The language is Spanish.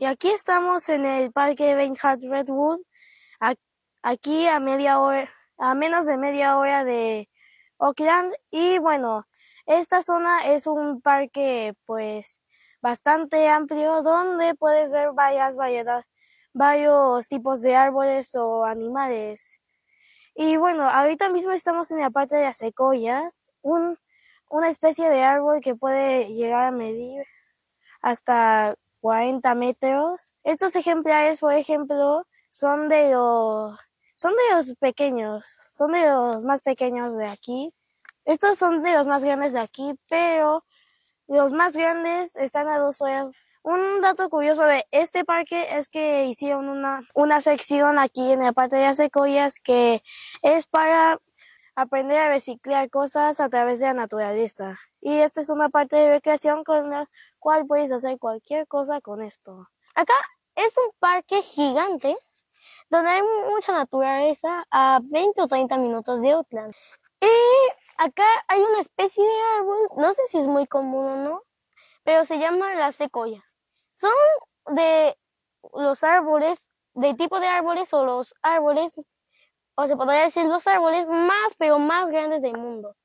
Y aquí estamos en el Parque Reinhardt Redwood, aquí a menos de media hora de Oakland. Y bueno, esta zona es un parque pues bastante amplio donde puedes ver varios tipos de árboles o animales. Y bueno, ahorita mismo estamos en la parte de las secoyas, una especie de árbol que puede llegar a medir hasta 40 metros. Estos ejemplares, por ejemplo, son de los pequeños, son de los más pequeños de aquí. Estos son de los más grandes de aquí, pero los más grandes están a 2 horas. Un dato curioso de este parque es que hicieron una sección aquí en la parte de las secoyas que es para aprender a reciclar cosas a través de la naturaleza. Y esta es una parte de recreación con la cual puedes hacer cualquier cosa con esto. Acá es un parque gigante donde hay mucha naturaleza a 20 o 30 minutos de Oakland. Y acá hay una especie de árbol, no sé si es muy común o no, pero se llama las secoyas. Son de los árboles, de tipo de árboles o los árboles, o se podría decir los árboles más, pero más grandes del mundo.